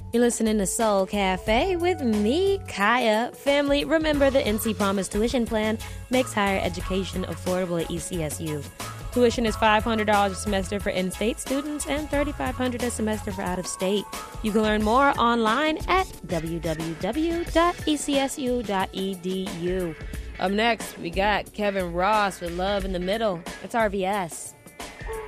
You're listening to Soul Cafe with me, Kaya. Family, remember the NC Promise tuition plan makes higher education affordable at ECSU. Tuition is $500 a semester for in-state students and $3,500 a semester for out-of-state. You can learn more online at www.ecsu.edu. Up next, we got Kevin Ross with Love in the Middle. It's RVS.